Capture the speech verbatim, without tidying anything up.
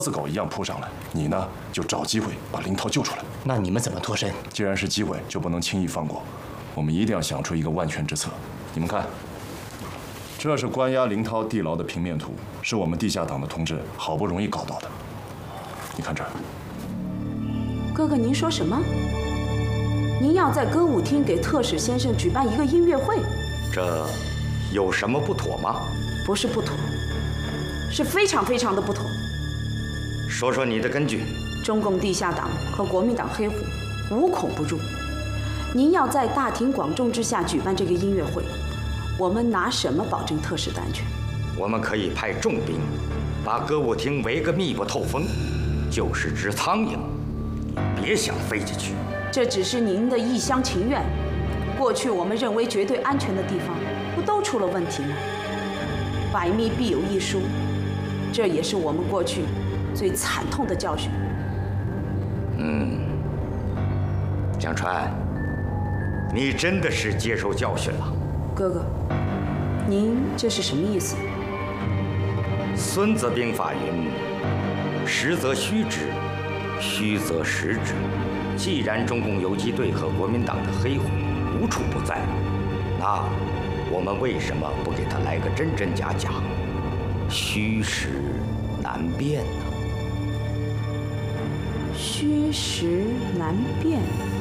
子狗一样扑上来，你呢就找机会把林涛救出来。 那你们怎么脱身？ 既然是机会，就不能轻易放过。我们一定要想出一个万全之策。你们看，这是关押林涛地牢的平面图，是我们地下党的同志好不容易搞到的。你看这儿。 哥哥，您说什么？您要在歌舞厅给特使先生举办一个音乐会？ 这有什么不妥吗？ 不是不妥，是非常非常的不妥。 说说你的根据。 中共地下党和国民党黑虎无孔不入。您要在大庭广众之下举办这个音乐会，我们拿什么保证特使的安全？ 我们可以派重兵，把歌舞厅围个密不透风，就是只苍蝇，也别想飞进去。 这只是您的一厢情愿。过去我们认为绝对安全的地方，不都出了问题吗？百密必有一疏，这也是我们过去 最惨痛的教训。 嗯，江川，你真的是接受教训了。 哥哥，您这是什么意思？ 《孙子兵法》云：“实则虚之，虚则实之。”既然中共游击队和国民党的黑虎无处不在，那我们为什么不给他来个真真假假？虚实难辨呢？ 虚实难辨。